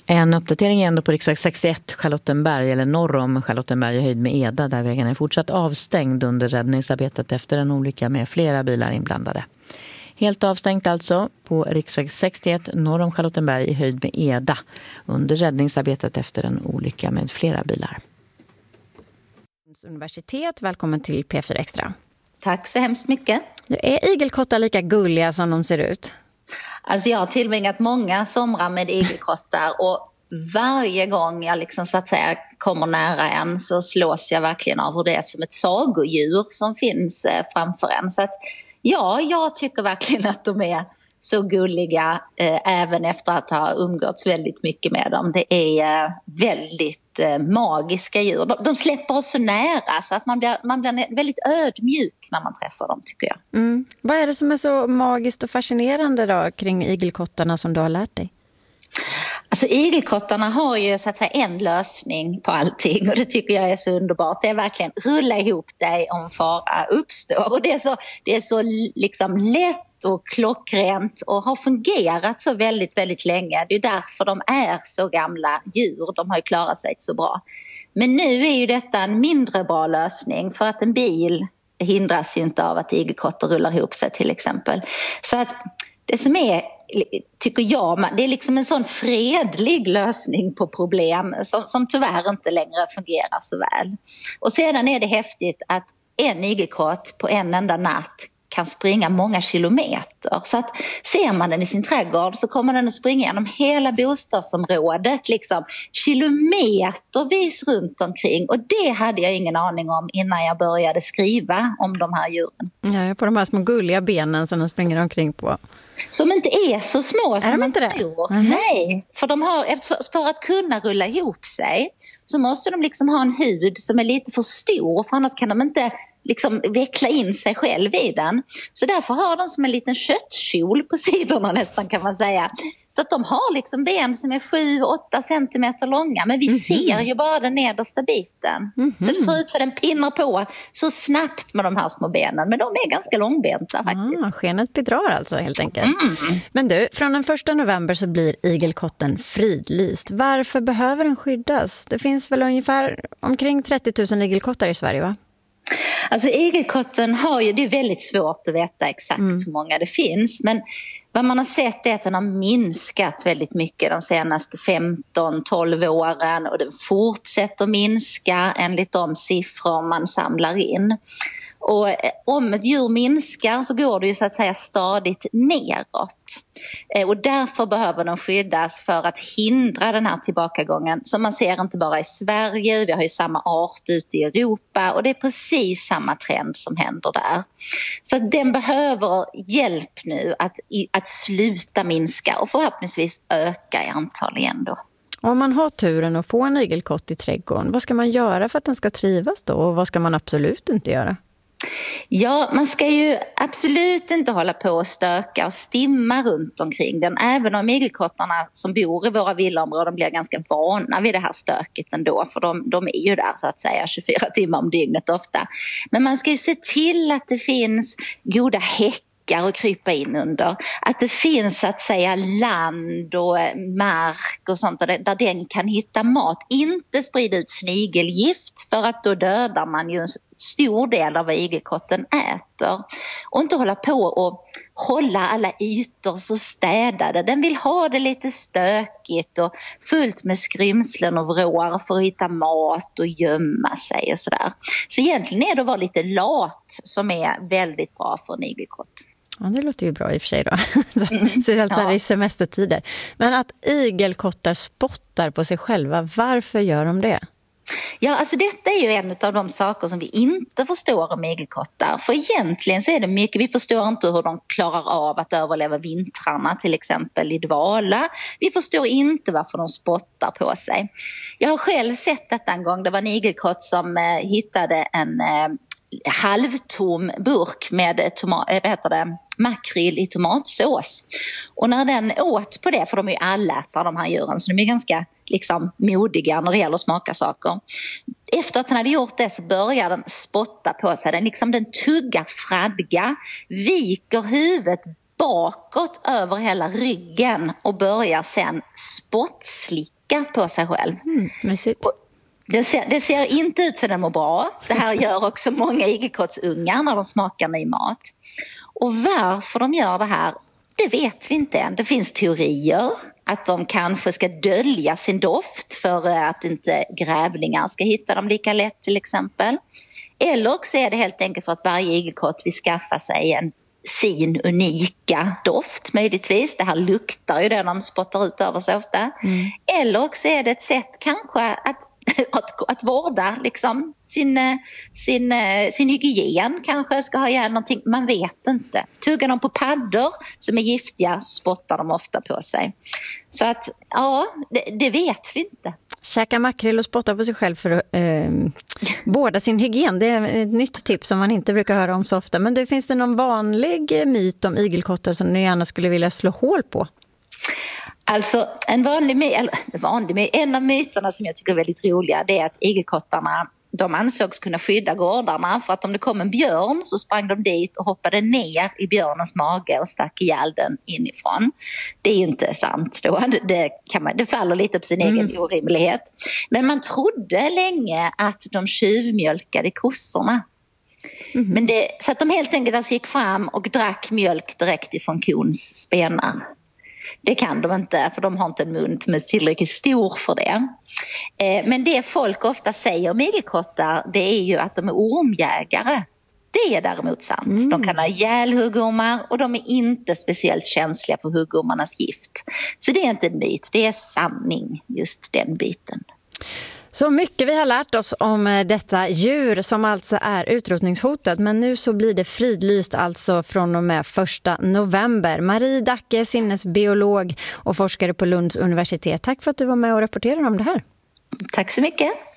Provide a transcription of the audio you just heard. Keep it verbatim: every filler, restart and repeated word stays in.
En uppdatering är ändå på riksväg sextioett Charlottenberg eller norr om Charlottenberg i höjd med Eda, där vägen är fortsatt avstängd under räddningsarbetet efter en olycka med flera bilar inblandade. Helt avstängt alltså på riksväg sextioett norr om Charlottenberg i höjd med Eda under räddningsarbetet efter en olycka med flera bilar. Universitet, välkommen till P fyra Extra. Tack så hemskt mycket. Är igelkottar lika gulliga som de ser ut? Alltså jag har tillbringat många somrar med igelkottar och varje gång jag liksom så att säga kommer nära en så slås jag verkligen av hur det är som ett sagodjur som finns framför en. Så att ja, jag tycker verkligen att de är så gulliga eh, även efter att ha umgåtts väldigt mycket med dem. Det är eh, väldigt eh, magiska djur. De, de släpper oss så nära så att man blir, man blir väldigt ödmjuk när man träffar dem, tycker jag. Mm. Vad är det som är så magiskt och fascinerande då kring igelkottarna som du har lärt dig? Alltså igelkottarna har ju så att säga en lösning på allting och det tycker jag är så underbart. Det är verkligen rulla ihop dig om fara uppstår och det är så, det är så liksom lätt och klockrent och har fungerat så väldigt, väldigt länge. Det är därför de är så gamla djur. De har ju klarat sig så bra. Men nu är ju detta en mindre bra lösning för att en bil hindras ju inte av att igelkottar rullar ihop sig till exempel. Så att det som är, tycker jag, det är liksom en sån fredlig lösning på problem som, som tyvärr inte längre fungerar så väl. Och sedan är det häftigt att en igelkott på en enda natt kan springa många kilometer. Så att ser man den i sin trädgård så kommer den att springa genom hela bostadsområdet liksom kilometervis runt omkring. Och det hade jag ingen aning om innan jag började skriva om de här djuren. Ja, på de här små gulliga benen som de springer omkring på. Som inte är så små är som de man inte tror. Det? Mm-hmm. Nej, för, de har, för att kunna rulla ihop sig så måste de liksom ha en hud som är lite för stor, för annars kan de inte liksom veckla in sig själv i den. Så därför har de som en liten köttkjol på sidorna nästan, kan man säga. Så att de har liksom ben som är sju åtta centimeter långa. Men vi mm-hmm. ser ju bara den nedersta biten. Mm-hmm. Så det ser ut så den pinnar på så snabbt med de här små benen. Men de är ganska långbenta faktiskt. Ah, skenet bedrar alltså helt enkelt. Mm. Men du, från den första november så blir igelkotten fridlyst. Varför behöver den skyddas? Det finns väl ungefär omkring trettio tusen igelkottar i Sverige, va? Alltså igelkotten har ju, det är väldigt svårt att veta exakt mm. hur många det finns, men vad man har sett är att den har minskat väldigt mycket de senaste femton tolv åren och den fortsätter minska enligt de siffror man samlar in. Och om ett djur minskar så går det ju så att säga stadigt neråt. Och därför behöver de skyddas för att hindra den här tillbakagången som man ser inte bara i Sverige, vi har ju samma art ute i Europa och det är precis samma trend som händer där. Så att den behöver hjälp nu att, att sluta minska och förhoppningsvis öka i antal igen då. Om man har turen att få en igelkott i trädgården, vad ska man göra för att den ska trivas då och vad ska man absolut inte göra? Ja, man ska ju absolut inte hålla på och stöka och stimma runt omkring den. Även om igelkottarna som bor i våra villaområden blir ganska vana vid det här stöket ändå. För de, de är ju där så att säga tjugofyra timmar om dygnet ofta. Men man ska ju se till att det finns goda häckar och krypa in under. Att det finns så att säga land och mark och sånt där, där den kan hitta mat. Inte sprida ut snigelgift för att då dödar man ju en stor del av vad igelkotten äter. Och inte hålla på och hålla alla ytor så städade. Den vill ha det lite stökigt och fullt med skrymslen och vrår för att hitta mat och gömma sig och sådär. Så egentligen är det att vara lite lat som är väldigt bra för en igelkott. Ja, det låter ju bra i och för sig då. Så, så alltså ja. I semestertider. Men att igelkottar spottar på sig själva, varför gör de det? Ja, alltså detta är ju en av de saker som vi inte förstår om igelkottar. För egentligen så är det mycket, vi förstår inte hur de klarar av att överleva vintrarna till exempel i dvala. Vi förstår inte varför de spottar på sig. Jag har själv sett detta en gång, det var en igelkott som eh, hittade en eh, halvtom burk med toma- äh, vad heter det? makrill i tomatsås. Och när den åt på det, för de är ju allätare de här djuren, så de är ganska liksom modiga när det gäller att smaka saker. Efter att den hade gjort det så börjar den spotta på sig. Den, liksom, den tuggar fradga, viker huvudet bakåt över hela ryggen och börjar sen spottslicka smaka på sig själv. Mm, mysigt. Och det, ser, det ser inte ut som den mår bra. Det här gör också många igelkottsungar när de smakar ny mat. Och varför de gör det här, det vet vi inte än. Det finns teorier att de kanske ska dölja sin doft för att inte grävlingar ska hitta dem lika lätt till exempel. Eller också är det helt enkelt för att varje igelkott vill skaffa sig en sin unika doft möjligtvis. Det här luktar ju det de spottar ut över sig ofta. Mm. Eller också är det ett sätt kanske att, att, att vårda liksom sin, sin, sin hygien kanske ska ha igen någonting. Man vet inte. Tuggar de på paddor som är giftiga spottar de ofta på sig. Så att ja, det, det vet vi inte. Käka makrill och spotta på sig själv för att eh, vårda sin hygien. Det är ett nytt tips som man inte brukar höra om så ofta. Men det, finns det någon vanlig myt om igelkottar som ni gärna skulle vilja slå hål på? Alltså en vanlig my- eller, vanlig my- en av myterna som jag tycker är väldigt roliga, det är att igelkottarna, de ansågs kunna skydda gårdarna för att om det kom en björn så sprang de dit och hoppade ner i björnens mage och stack ihjäl den inifrån. Det är ju inte sant då. Det, kan man, det faller lite på sin mm. egen orimlighet. Men man trodde länge att de tjuvmjölkade kossorna. Mm. Men det, så att de helt enkelt alltså gick fram och drack mjölk direkt ifrån kons spenar. Det kan de inte för de har inte en mun som är tillräckligt stor för det. Eh, men det folk ofta säger om igelkottar, det är ju att de är ormjägare. Det är däremot sant. Mm. De kan ha ihjäl huggormar och de är inte speciellt känsliga för huggormarnas gift. Så det är inte en myt, det är sanning just den biten. Så mycket vi har lärt oss om detta djur som alltså är utrotningshotat, men nu så blir det fridlyst alltså från och med första november. Marie Dacke, sinnesbiolog och forskare på Lunds universitet. Tack för att du var med och rapporterade om det här. Tack så mycket.